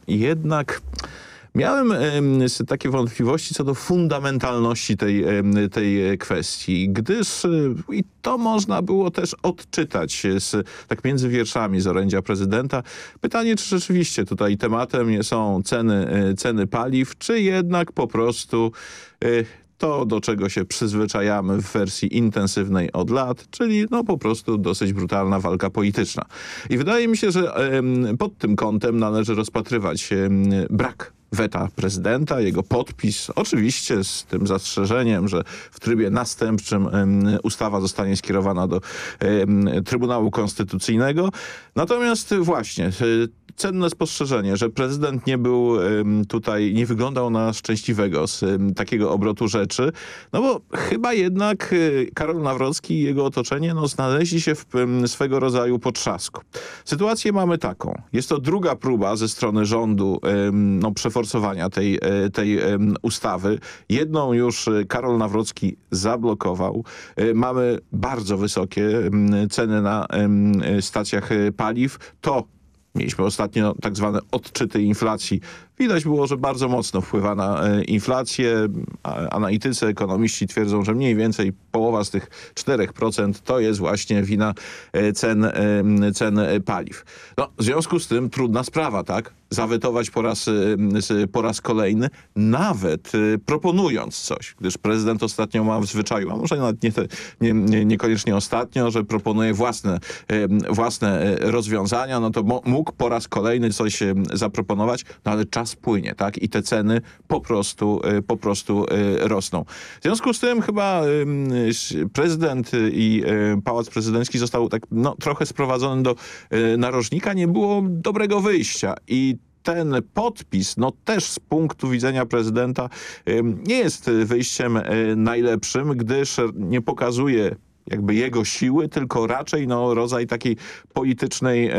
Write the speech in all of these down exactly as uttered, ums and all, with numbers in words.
jednak miałem em, takie wątpliwości co do fundamentalności tej, em, tej kwestii, gdyż e, i to można było też odczytać z, tak między wierszami z orędzia prezydenta. Pytanie, czy rzeczywiście tutaj tematem nie są ceny, e, ceny paliw, czy jednak po prostu e, to, do czego się przyzwyczajamy w wersji intensywnej od lat, czyli no po prostu dosyć brutalna walka polityczna. I wydaje mi się, że em, pod tym kątem należy rozpatrywać em, brak weta prezydenta, jego podpis, oczywiście z tym zastrzeżeniem, że w trybie następczym em, ustawa zostanie skierowana do em, Trybunału Konstytucyjnego. Natomiast właśnie e, cenne spostrzeżenie, że prezydent nie był em, tutaj, nie wyglądał na szczęśliwego z em, takiego obrotu rzeczy, no bo chyba jednak e, Karol Nawrocki i jego otoczenie no, znaleźli się w em, swego rodzaju potrzasku. Sytuację mamy taką. Jest to druga próba ze strony rządu em, no, przeforsowania tej, e, tej em, ustawy. Jedną już Karol Nawrocki zablokował. E, mamy bardzo wysokie em, ceny na em, stacjach e, paliw. To mieliśmy ostatnio tak zwane odczyty inflacji. Widać było, że bardzo mocno wpływa na e, inflację. A, analitycy, ekonomiści twierdzą, że mniej więcej połowa z tych czterech procent to jest właśnie wina e, cen, e, cen e, paliw. No, w związku z tym trudna sprawa, tak? Zawetować po raz, e, po raz kolejny, nawet e, proponując coś, gdyż prezydent ostatnio ma w zwyczaju, a może nawet nie te, nie, nie, niekoniecznie ostatnio, że proponuje własne, e, własne e, rozwiązania, no to mo, mógł po raz kolejny coś e, zaproponować, no ale czas płynie, tak? I te ceny po prostu, po prostu rosną. W związku z tym chyba prezydent i Pałac Prezydencki został tak no, trochę sprowadzony do narożnika. Nie było dobrego wyjścia i ten podpis, no też z punktu widzenia prezydenta nie jest wyjściem najlepszym, gdyż nie pokazuje jakby jego siły, tylko raczej no, rodzaj takiej politycznej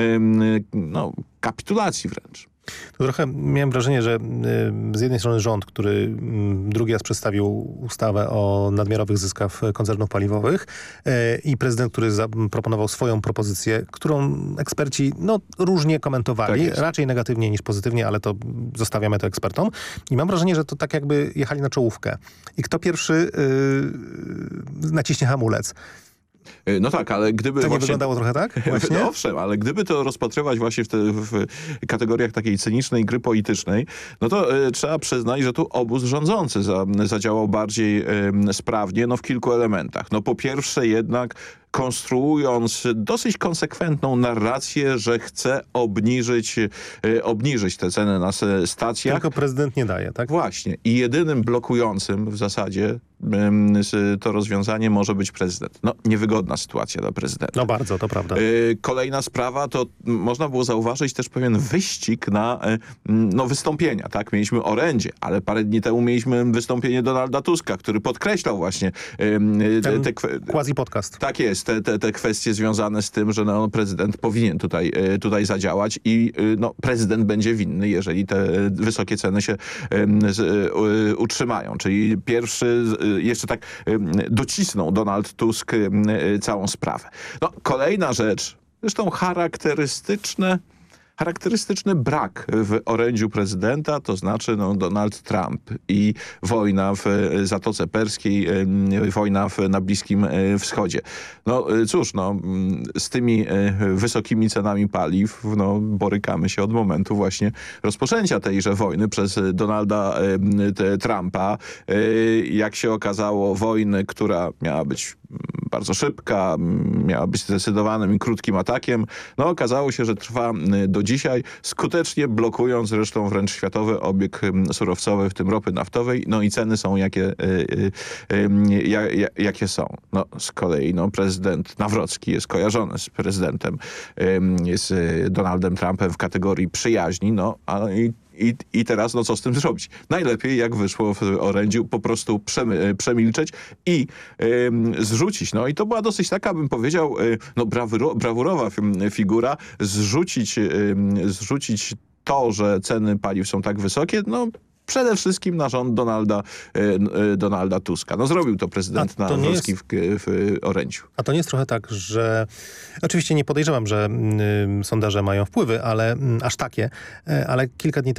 no, kapitulacji wręcz. To trochę miałem wrażenie, że z jednej strony rząd, który drugi raz przedstawił ustawę o nadmiarowych zyskach koncernów paliwowych i prezydent, który zaproponował swoją propozycję, którą eksperci no, różnie komentowali, tak raczej negatywnie niż pozytywnie, ale to zostawiamy to ekspertom. I mam wrażenie, że to tak jakby jechali na czołówkę. I kto pierwszy yy, naciśnie hamulec. No tak, ale gdyby... To nie właśnie... wyglądało trochę tak? Właśnie? No owszem, ale gdyby to rozpatrywać właśnie w, te, w kategoriach takiej cynicznej gry politycznej, no to y, trzeba przyznać, że tu obóz rządzący za, zadziałał bardziej y, sprawnie, no w kilku elementach. No po pierwsze jednak konstruując dosyć konsekwentną narrację, że chce obniżyć, y, obniżyć te ceny na stacjach. Tylko prezydent nie daje, tak? Właśnie. I jedynym blokującym w zasadzie y, to rozwiązanie może być prezydent. No, niewygodna sytuacja dla prezydenta. No bardzo, to prawda. Y, kolejna sprawa to można było zauważyć też pewien wyścig na y, no, wystąpienia. Tak? Mieliśmy orędzie, ale parę dni temu mieliśmy wystąpienie Donalda Tuska, który podkreślał właśnie y, te, te quasi podcast. Tak jest. Te, te, te kwestie związane z tym, że no, prezydent powinien tutaj, tutaj zadziałać i no, prezydent będzie winny, jeżeli te wysokie ceny się um, z, um, utrzymają. Czyli pierwszy jeszcze tak um, docisnął Donald Tusk um, całą sprawę. No, kolejna rzecz, zresztą charakterystyczne Charakterystyczny brak w orędziu prezydenta, to znaczy no, Donald Trump i wojna w Zatoce Perskiej, wojna w, na Bliskim Wschodzie. No cóż, no, z tymi wysokimi cenami paliw no, borykamy się od momentu właśnie rozpoczęcia tejże wojny przez Donalda Trumpa. Jak się okazało, wojny, która miała być bardzo szybka, miała być zdecydowanym i krótkim atakiem. No okazało się, że trwa do dzisiaj, skutecznie blokując zresztą wręcz światowy obieg surowcowy, w tym ropy naftowej. No i ceny są jakie, y, y, y, jakie są. No z kolei no, prezydent Nawrocki jest kojarzony z prezydentem, y, z Donaldem Trumpem w kategorii przyjaźni, no a i I, I teraz no co z tym zrobić? Najlepiej, jak wyszło w orędziu, po prostu przemy, przemilczeć i y, zrzucić. No i to była dosyć taka, bym powiedział, y, no brawuro, brawurowa figura. Zrzucić, y, zrzucić to, że ceny paliw są tak wysokie, no przede wszystkim na rząd Donalda, y, Donalda Tuska. No zrobił to prezydent Nawrocki w, w orędziu. A to nie jest trochę tak, że... Oczywiście nie podejrzewam, że y, sondaże mają wpływy, ale y, aż takie, y, ale kilka dni temu